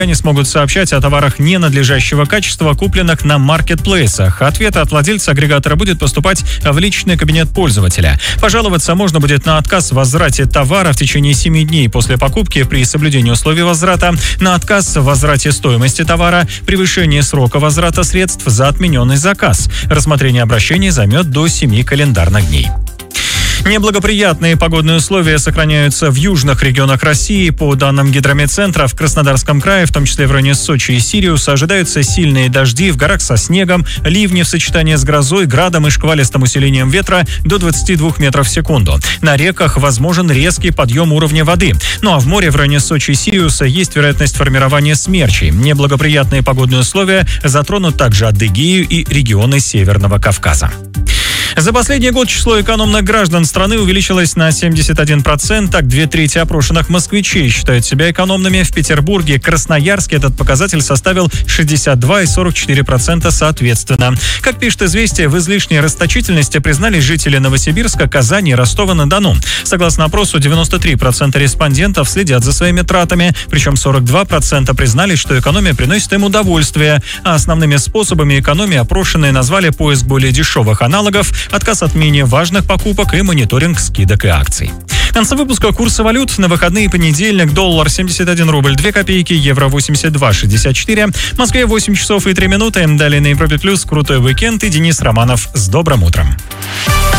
Они смогут сообщать о товарах ненадлежащего качества, купленных на маркетплейсах. Ответ от владельца агрегатора будет поступать в личный кабинет пользователя. Пожаловаться можно будет на отказ в возврате товара в течение 7 дней после покупки при соблюдении условий возврата, на отказ в возврате стоимости товара, превышение срока возврата средств за отмененный заказ. Рассмотрение обращений займет до 7 календарных дней. Неблагоприятные погодные условия сохраняются в южных регионах России. По данным Гидрометцентра, в Краснодарском крае, в том числе в районе Сочи и Сириуса, ожидаются сильные дожди, в горах со снегом, ливни в сочетании с грозой, градом и шквалистым усилением ветра до 22 метров в секунду. На реках возможен резкий подъем уровня воды. Ну а в море в районе Сочи и Сириуса есть вероятность формирования смерчей. Неблагоприятные погодные условия затронут также Адыгею и регионы Северного Кавказа. За последний год число экономных граждан страны увеличилось на 71%, так 2/3 опрошенных москвичей считают себя экономными. В Петербурге, Красноярске этот показатель составил 62% и 44% соответственно. Как пишет «Известия», в излишней расточительности признались жители Новосибирска, Казани и Ростова-на-Дону. Согласно опросу, 93% респондентов следят за своими тратами, причем 42% признались, что экономия приносит им удовольствие. А основными способами экономии опрошенные назвали поиск более дешевых аналогов, отказ от менее важных покупок и мониторинг скидок и акций. В конце выпуска курсы валют. На выходные: понедельник, доллар 71 рубль 2 копейки, евро 82,64, в Москве 8 часов и 3 минуты. Далее на Европе Плюс крутой уикенд и Денис Романов с добрым утром.